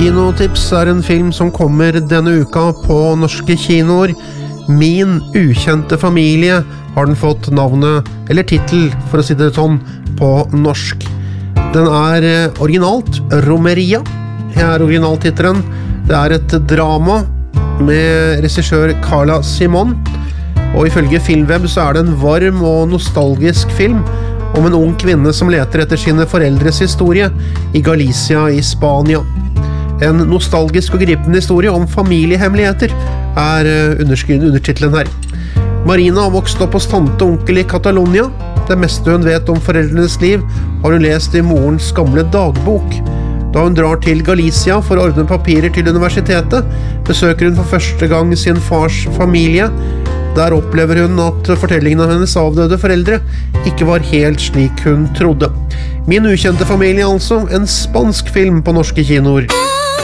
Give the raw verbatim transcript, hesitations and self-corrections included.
Kinotips er en film som kommer denne uka på norske kinoer. Min ukjente familie har den fått navnet, eller titel for å si det sånn, på norsk. Den er originalt Romeria, er originaltittelen. Det er et drama med regissør Carla Simon, og ifølge Filmweb så er det en varm og nostalgisk film om en ung kvinne som leter etter sine foreldres historie i Galicia i Spania. En nostalgisk og gripende historie om familiehemmeligheter er undertittelen her. Marina har vokst opp hos tante og onkel i Catalonia. Det meste hun vet om foreldrenes liv har hun lest i morens gamle dagbok. Da hun drar til Galicia for å ordne papirer til universitetet, besøker hun for første gang sin fars familie. Der opplever hun at fortellingen av hennes avdøde foreldre ikke var helt slik hun trodde. Min ukjente familie altså, en spansk film på norske kinoer.